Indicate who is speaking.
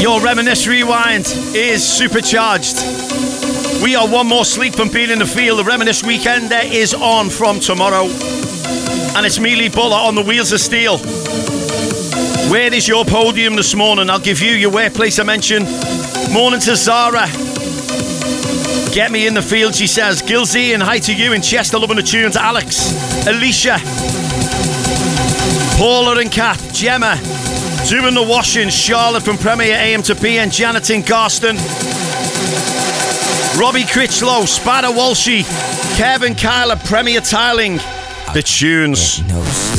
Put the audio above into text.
Speaker 1: Your Reminisce Rewind is supercharged. We are one more sleep from being in the field. The Reminisce Weekend is on from tomorrow. And it's Mealy Buller on the wheels of steel. Where is your podium this morning? I'll give you your workplace mention. Morning to Zara. Get me in the field, she says. Gilsey and hi to you in Chester, loving the tunes. Alex, Alicia, Paula and Kat, Gemma, doing the washing. Charlotte from Premier AM to PM, Janet in Garston, Robbie Critchlow, Spada Walshy, Kevin Kyler, Premier Tiling. The tunes.